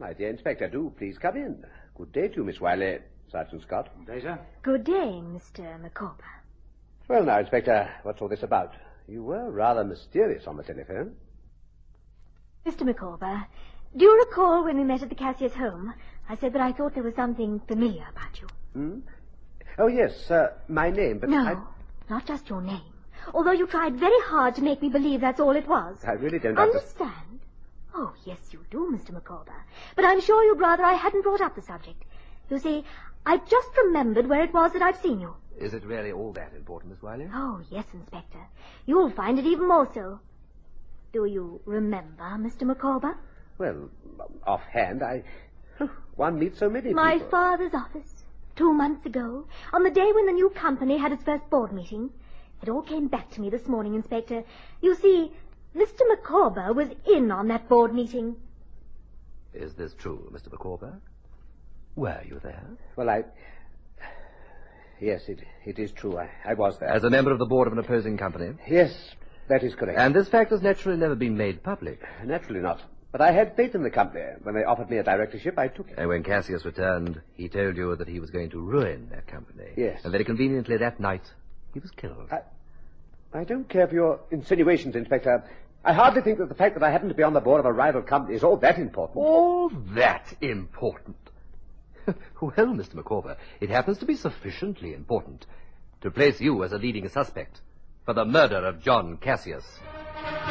My dear Inspector, do please come in. Good day to you, Miss Wiley. Sergeant Scott. Good day, sir. Good day, Mr. Micawber. Well, now, Inspector, what's all this about? You were rather mysterious on the telephone. Mr. Micawber, do you recall when we met at the Cassius home? I said that I thought there was something familiar about you. Hmm? Oh, yes, my name, but No, not just your name. Although you tried very hard to make me believe that's all it was. I really don't understand. Oh, yes, you do, Mr. Micawber. But I'm sure you'd rather I hadn't brought up the subject. You see, I've just remembered where it was that I'd seen you. Is it really all that important, Miss Wiley? Oh, yes, Inspector. You'll find it even more so. Do you remember, Mr. Micawber? Well, offhand, one meets so many My people. father's office, 2 months ago, on the day when the new company had its first board meeting. It all came back to me this morning, Inspector. You see, Mr. Micawber was in on that board meeting. Is this true, Mr. Micawber? Were you there? Well, Yes, it is true. I was there. As a member of the board of an opposing company? Yes, that is correct. And this fact has naturally never been made public? Naturally not. But I had faith in the company. When they offered me a directorship, I took it. And when Cassius returned, he told you that he was going to ruin that company. Yes. And very conveniently that night, he was killed. I don't care for your insinuations, Inspector. I hardly think that the fact that I happen to be on the board of a rival company is all that important. All that important? Well, Mr. Micawber, it happens to be sufficiently important to place you as a leading suspect for the murder of John Cassius.